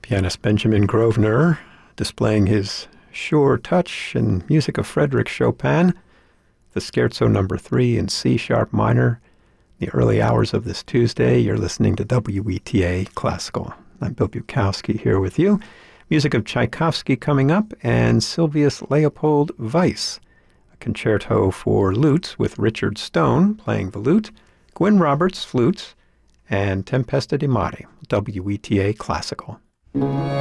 Pianist Benjamin Grosvenor displaying his sure touch and music of Frédéric Chopin, the Scherzo No. 3 in C-sharp minor. The early hours of this Tuesday, you're listening to WETA Classical. I'm Bill Bukowski here with you. Music of Tchaikovsky coming up, and Sylvius Leopold Weiss, a concerto for lute with Richard Stone playing the lute, Gwyn Roberts flute, and Tempesta di Mare, WETA Classical.